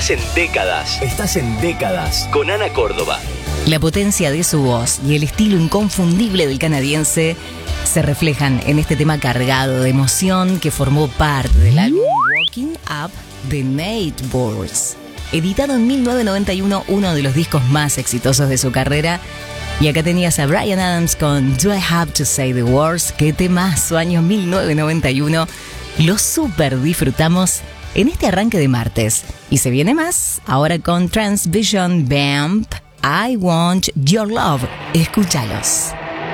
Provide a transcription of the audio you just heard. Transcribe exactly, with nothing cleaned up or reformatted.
Estás en décadas. Estás en décadas. Con Ana Córdoba. La potencia de su voz y el estilo inconfundible del canadiense se reflejan en este tema cargado de emoción que formó parte del álbum Walking Up de Nate Burns, editado en mil novecientos noventa y uno, uno de los discos más exitosos de su carrera. Y acá tenías a Bryan Adams con Do I Have to Say the Words, que temazo, año mil novecientos noventa y uno. Lo super disfrutamos en este arranque de martes. Y se viene más, ahora con Transvision Vamp, I Want Your Love. Escúchalos.